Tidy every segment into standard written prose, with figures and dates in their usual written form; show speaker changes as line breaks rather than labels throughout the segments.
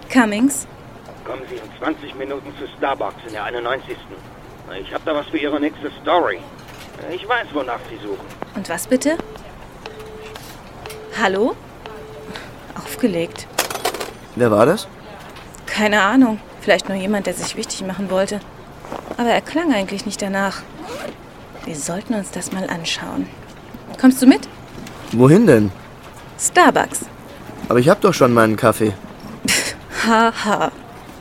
Cummings?
Kommen Sie in 20 Minuten zu Starbucks in der 91. Ich habe da was für Ihre nächste Story. Ich weiß, wonach Sie suchen.
Und was bitte? Hallo? Aufgelegt.
Wer war das?
Keine Ahnung. Vielleicht nur jemand, der sich wichtig machen wollte. Aber er klang eigentlich nicht danach. Wir sollten uns das mal anschauen. Kommst du mit?
Wohin denn?
Starbucks.
Aber ich hab doch schon meinen Kaffee.
Haha.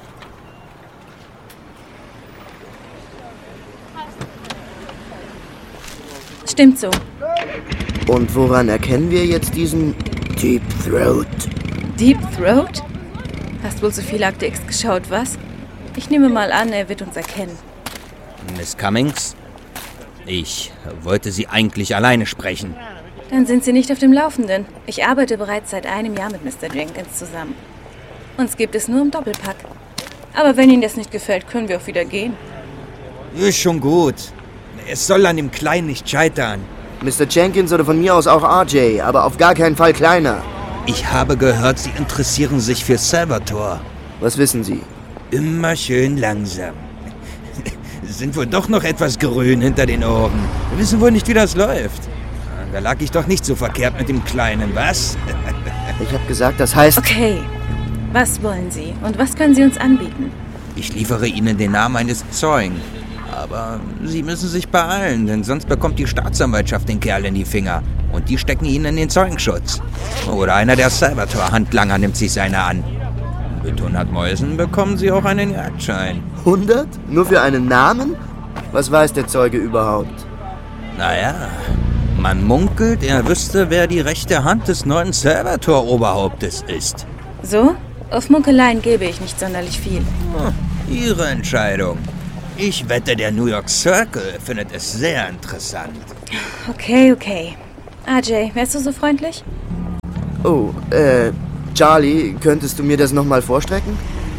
Stimmt so.
Und woran erkennen wir jetzt diesen Deep Throat?
Deep Throat? Hast wohl zu viel Akte X geschaut, was? Ich nehme mal an, er wird uns erkennen.
Miss Cummings? Ich wollte Sie eigentlich alleine sprechen.
Dann sind Sie nicht auf dem Laufenden. Ich arbeite bereits seit einem Jahr mit Mr. Jenkins zusammen. Uns gibt es nur im Doppelpack. Aber wenn Ihnen das nicht gefällt, können wir auch wieder gehen.
Ist schon gut. Es soll an dem Kleinen nicht scheitern.
Mr. Jenkins oder von mir aus auch RJ, aber auf gar keinen Fall kleiner.
Ich habe gehört, Sie interessieren sich für Salvatore.
Was wissen Sie?
Immer schön langsam. Sind wohl doch noch etwas grün hinter den Ohren. Wir wissen wohl nicht, wie das läuft. Da lag ich doch nicht so verkehrt mit dem Kleinen, was?
Ich habe gesagt, das heißt...
Okay. Was wollen Sie und was können Sie uns anbieten?
Ich liefere Ihnen den Namen eines Zeugen. Aber Sie müssen sich beeilen, denn sonst bekommt die Staatsanwaltschaft den Kerl in die Finger. Und die stecken ihn in den Zeugenschutz. Oder einer der Salvatore-Handlanger nimmt sich seiner an. Mit 100 Mäusen bekommen Sie auch einen Jagdschein.
100? Nur für einen Namen? Was weiß der Zeuge überhaupt?
Naja, man munkelt, er wüsste, wer die rechte Hand des neuen Salvatore-Oberhauptes ist.
So? Auf Munkeleien gebe ich nicht sonderlich viel.
Ihre Entscheidung. Ich wette, der New York Circle findet es sehr interessant.
Okay. RJ, wärst du so freundlich?
Oh, Charlie, könntest du mir das nochmal vorstrecken?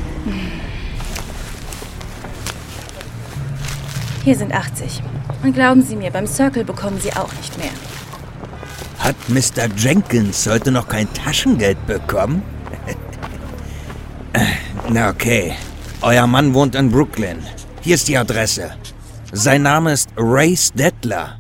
Hier sind 80. Und glauben Sie mir, beim Circle bekommen Sie auch nicht mehr.
Hat Mr. Jenkins heute noch kein Taschengeld bekommen? Na okay. Euer Mann wohnt in Brooklyn. Hier ist die Adresse. Sein Name ist Ray Stettler.